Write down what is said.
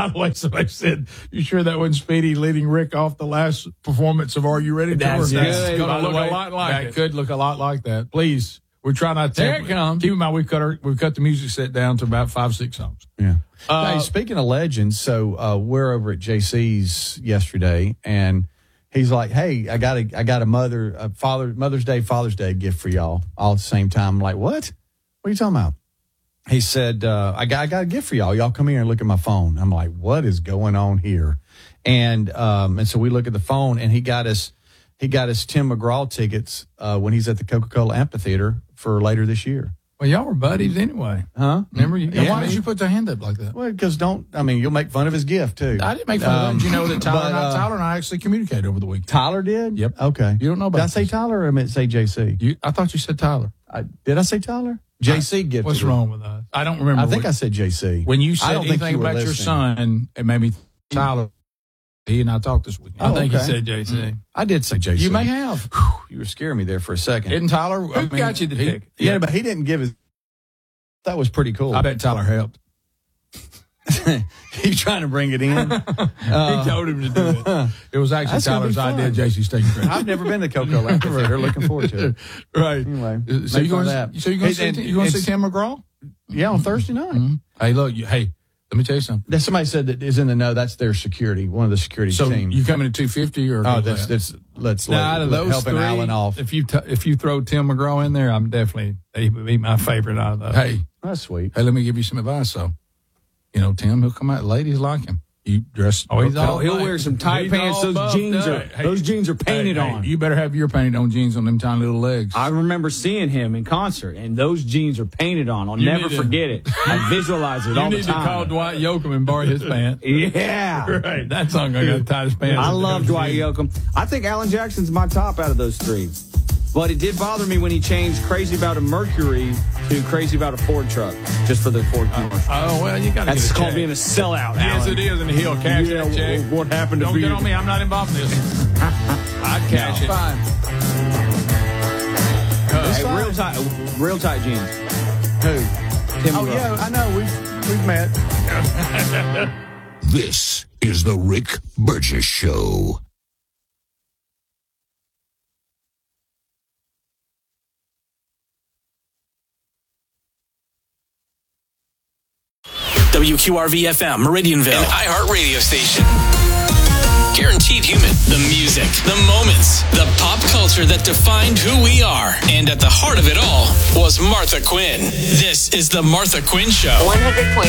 By the way, somebody said, you sure that wasn't Speedy leading Rick off the last performance of Are You Ready? That's Tour? good. Gonna By the look way, a lot like that it. Could look a lot like that. Please, we're trying not to. There it comes. Keep in mind, we've cut the music set down to about 5-6 songs. Yeah. Hey, speaking of legends, so we're over at JC's yesterday, and he's like, "Hey, I got a Mother's Day, Father's Day gift for y'all all at the same time." I'm like, "What? What are you talking about?" He said, I got a gift for y'all. Y'all come here and look at my phone. I'm like, what is going on here? And so we look at the phone, and he got us Tim McGraw tickets when he's at the Coca-Cola Amphitheater for later this year. Well, y'all were buddies anyway. Huh? Remember? Yeah. Why did you put the hand up like that? Well, because you'll make fun of his gift, too. I didn't make fun of that. You know that Tyler and I actually communicated over the weekend. Tyler did? Yep. Okay. You don't know about Did I say this. Tyler or I meant say JC? I thought you said Tyler. Did I say Tyler? JC gifted What's it. wrong with us? I don't remember. I think I said JC. When you I said don't think anything you were about your listening. son, it made me think Tyler. He and I talked this weekend. Oh, I think okay. he said JC. I did say JC. You may have. You were scaring me there for a second. Isn't Tyler? Who got you the ticket? Yeah, but he didn't give his. That was pretty cool. I bet Tyler helped. He's trying to bring it in. He told him to do it. It was actually That's gonna Tyler's be fun. idea. JC's taking credit. I've never been to Coca-Cola Amphitheater. Looking forward to it. Right. Anyway, So you going that. to see Tim McGraw? Yeah, on Thursday night. Mm-hmm. Hey, look. Let me tell you something. There's somebody said that is in the know. That's their security. One of the security So team. you coming at 250 or? Let's Now, out of those helping three, Alan off. If you throw Tim McGraw in there, I'm definitely he would be my favorite out of those. Hey, That's sweet. let me give you some advice. So, Tim, he'll come out. Ladies like him. You dress. He'll wear some tight pants. Those jeans are painted on. You better have your painted on jeans on them tiny little legs. I remember seeing him in concert, and those jeans are painted on. I'll You never need to- forget it. I visualize it all the You need to call time. Dwight Yoakam and borrow his pants. Yeah. Right. That song I got the tightest pants. I love Dwight Yoakam. I think Alan Jackson's my top out of those three. But it did bother me when he changed Crazy About a Mercury to Crazy About a Ford truck, just for the Ford commercial. Oh, well, you got to That's get a called check. being a sellout, Yes, Alan. it is, and he'll cash Yeah, that check. what happened to Don't be- get on me. I'm not involved in this. I'd cash it. Fine. Hey, real tight jeans. Who? Tim Oh McGraw. yeah, I know. We've met. This is the Rick Burgess Show. WQRV-FM, Meridianville, an iHeart radio station. Guaranteed human. The music, the moments, the pop culture that defined who we are. And at the heart of it all was Martha Quinn. This is the Martha Quinn Show. 100.9